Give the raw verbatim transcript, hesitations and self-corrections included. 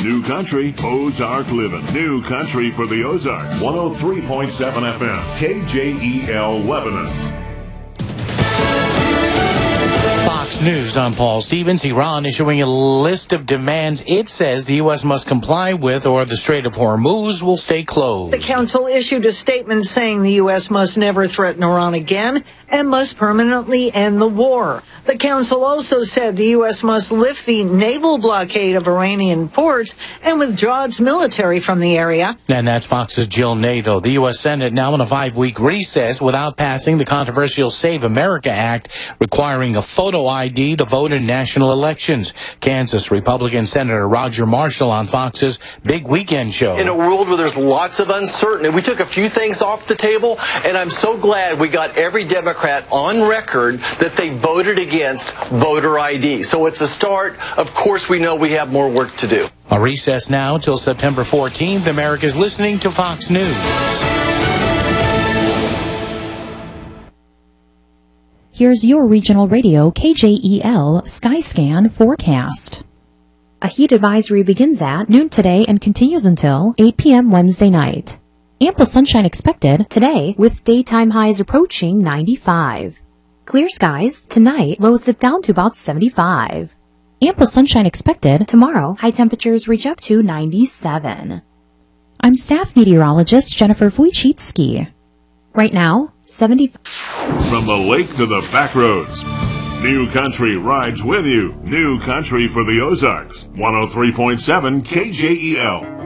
New Country, Ozark Living. New Country for the Ozarks. one oh three point seven F M, K J E L Lebanon. Fox News, I'm Paul Stevens. Iran issuing a list of demands it says the U S must comply with, or the Strait of Hormuz will stay closed. The council issued a statement saying the U S must never threaten Iran again and must permanently end the war. The council also said the U S must lift the naval blockade of Iranian ports and withdraw its military from the area. And that's Fox's Jill Nato. The U S Senate now in a five-week recess without passing the controversial Save America Act, requiring a photo I D to vote in national elections. Kansas Republican Senator Roger Marshall on Fox's Big Weekend Show. In a world where there's lots of uncertainty, we took a few things off the table, and I'm so glad we got every Democrat on record that they voted against voter I D. So it's a start. Of course, we know we have more work to do. A recess now till September fourteenth. America's listening to Fox News. Here's your regional radio K J E L Skyscan forecast. A heat advisory begins at noon today and continues until eight p.m. Wednesday night. Ample sunshine expected today with daytime highs approaching ninety-five. Clear skies tonight, lows dip down to about seventy-five. Ample sunshine expected tomorrow, high temperatures reach up to ninety-seven. I'm staff meteorologist Jennifer Wojcicki. Right now, seventy. From the lake to the back roads, New Country rides with you. New Country for the Ozarks. one oh three point seven K J E L.